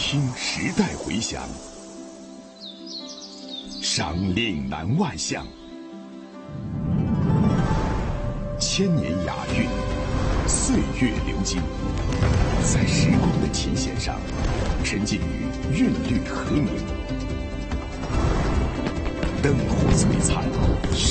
听时代回响，赏岭南外向，千年雅韵，岁月流金，在时光的琴弦上，沉浸于韵律和鸣，灯火璀璨。